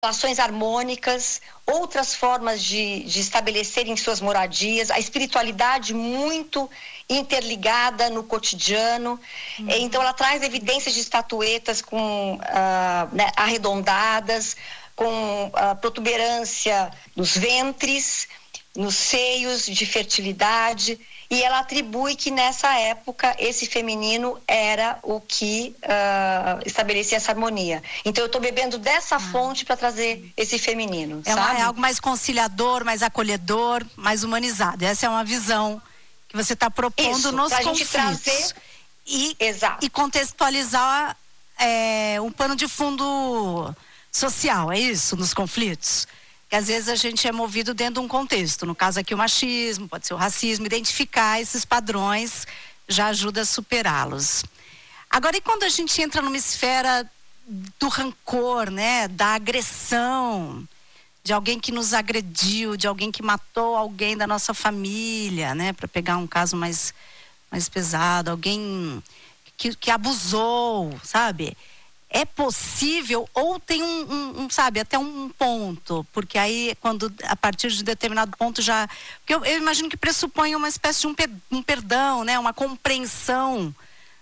relações harmônicas, outras formas de estabelecerem suas moradias, a espiritualidade muito interligada no cotidiano. Então, ela traz evidências de estatuetas com arredondadas, com protuberância nos ventres, nos seios, de fertilidade, e ela atribui que nessa época esse feminino era o que estabelecia essa harmonia. Então eu estou bebendo dessa fonte para trazer esse feminino, sabe? É algo mais conciliador, mais acolhedor, mais humanizado. Essa é uma visão que você está propondo nos conflitos. Trazer... E contextualizar um pano de fundo social, é isso, nos conflitos? Que às vezes a gente é movido dentro de um contexto, no caso aqui o machismo, pode ser o racismo, identificar esses padrões já ajuda a superá-los. Agora, e quando a gente entra numa esfera do rancor, né, da agressão, de alguém que nos agrediu, de alguém que matou alguém da nossa família, né, para pegar um caso mais pesado, alguém que abusou, sabe? É possível, ou tem sabe, até um ponto, porque aí, a partir de determinado ponto já... Porque eu imagino que pressupõe uma espécie de um perdão, né? Uma compreensão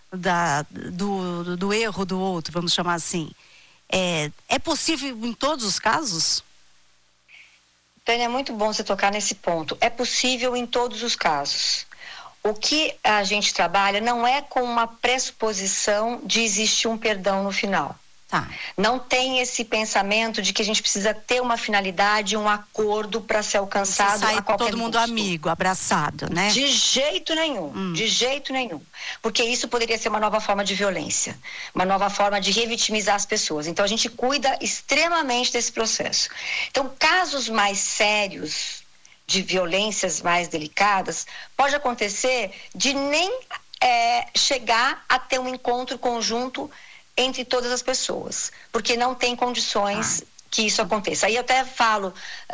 do erro do outro, vamos chamar assim. É possível em todos os casos? Tânia, é muito bom você tocar nesse ponto. É possível em todos os casos. O que a gente trabalha não é com uma pressuposição de existir um perdão no final. Tá. Não tem esse pensamento de que a gente precisa ter uma finalidade, um acordo para ser alcançado a qualquer todo mundo custo. Amigo, abraçado, né? De jeito nenhum, de jeito nenhum. Porque isso poderia ser uma nova forma de violência, uma nova forma de revitimizar as pessoas. Então a gente cuida extremamente desse processo. Então, casos mais sérios, de violências mais delicadas, pode acontecer de nem chegar a ter um encontro conjunto entre todas as pessoas, porque não tem condições que isso aconteça. Aí eu até falo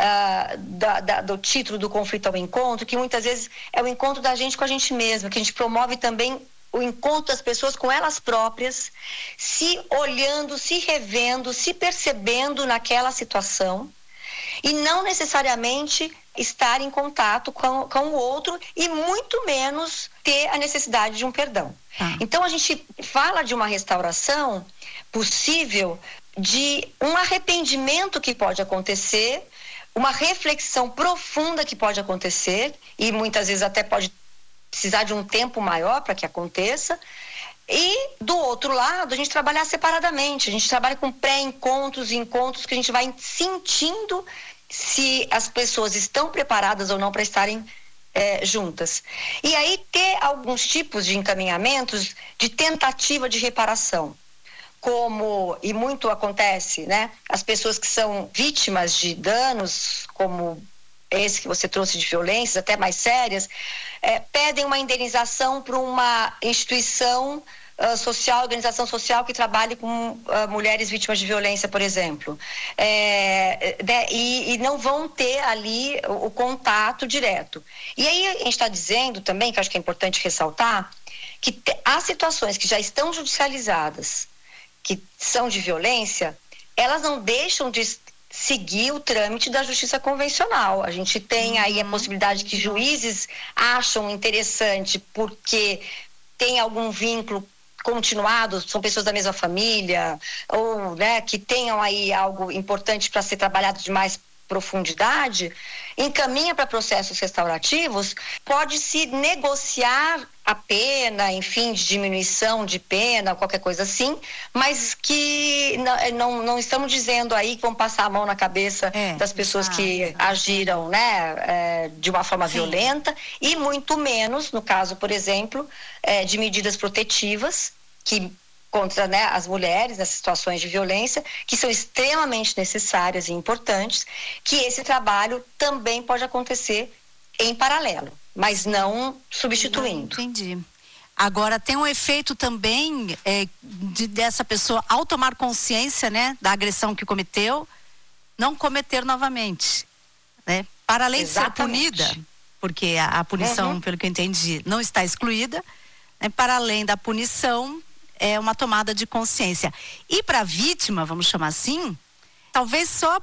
do título do conflito ao encontro, que muitas vezes é o encontro da gente com a gente mesma, que a gente promove também o encontro das pessoas com elas próprias, se olhando, se revendo, se percebendo naquela situação, e não necessariamente estar em contato com o outro e muito menos ter a necessidade de um perdão. Então a gente fala de uma restauração possível, de um arrependimento que pode acontecer, uma reflexão profunda que pode acontecer, e muitas vezes até pode precisar de um tempo maior para que aconteça. E do outro lado, a gente trabalhar separadamente, a gente trabalha com pré-encontros e encontros que a gente vai sentindo se as pessoas estão preparadas ou não para estarem juntas. E aí ter alguns tipos de encaminhamentos de tentativa de reparação, como, e muito acontece, né? As pessoas que são vítimas de danos, como esse que você trouxe de violências, até mais sérias, pedem uma indenização para uma instituição social, organização social que trabalhe com mulheres vítimas de violência, por exemplo. E não vão ter ali o contato direto. E aí a gente está dizendo também, que acho que é importante ressaltar, que há situações que já estão judicializadas, que são de violência, elas não deixam de seguir o trâmite da justiça convencional. A gente tem aí a possibilidade que juízes acham interessante porque tem algum vínculo continuado, são pessoas da mesma família, ou, né, que tenham aí algo importante para ser trabalhado de mais profundidade, encaminha para processos restaurativos, pode-se negociar a pena, enfim, de diminuição de pena, qualquer coisa assim, mas que não estamos dizendo aí que vão passar a mão na cabeça das pessoas que agiram, né, de uma forma violenta, e muito menos, no caso, por exemplo, de medidas protetivas que contra, né, as mulheres nessas situações de violência, que são extremamente necessárias e importantes, que esse trabalho também pode acontecer em paralelo, mas não substituindo. Entendi. Agora, tem um efeito também dessa pessoa, ao tomar consciência, né, da agressão que cometeu, não cometer novamente, né? Para além de ser punida, porque a punição, pelo que eu entendi, não está excluída, né? Para além da punição, é uma tomada de consciência. E para a vítima, vamos chamar assim, talvez só